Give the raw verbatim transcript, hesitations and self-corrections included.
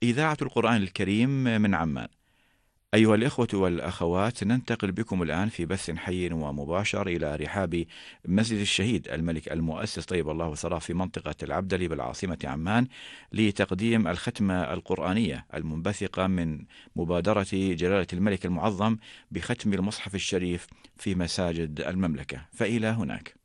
إذاعة القرآن الكريم من عمان. أيها الإخوة والأخوات، ننتقل بكم الآن في بث حي ومباشر إلى رحاب مسجد الشهيد الملك المؤسس طيب الله ثراه في منطقة العبدلي بالعاصمة عمان، لتقديم الختمة القرآنية المنبثقة من مبادرة جلالة الملك المعظم بختم المصحف الشريف في مساجد المملكة. فإلى هناك.